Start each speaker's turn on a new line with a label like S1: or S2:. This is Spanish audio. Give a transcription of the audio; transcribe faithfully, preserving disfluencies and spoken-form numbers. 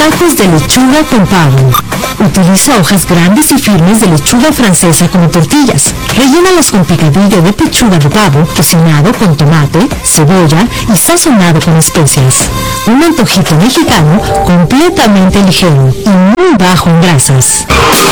S1: Tacos de lechuga con pavo. Utiliza hojas grandes y firmes de lechuga francesa como tortillas. Rellénalas con picadillo de pechuga de pavo, cocinado con tomate, cebolla y sazonado con especias. Un antojito mexicano completamente ligero y muy bajo en grasas.